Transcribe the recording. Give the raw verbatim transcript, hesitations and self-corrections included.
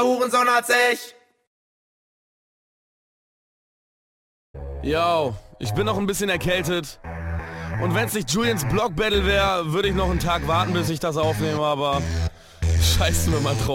Hurensohn hat sich. Yo, ich bin noch ein bisschen erkältet. Und wenn es nicht Julians Block Battle wäre, würde ich noch einen Tag warten, bis ich das aufnehme, aber scheiß mir mal drauf.